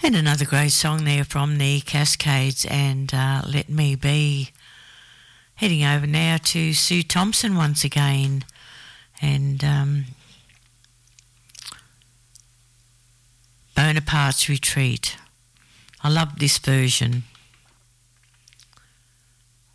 And another great song there from the Cascades and Let Me Be. Heading over now to Sue Thompson once again. And Bonaparte's Retreat. I love this version.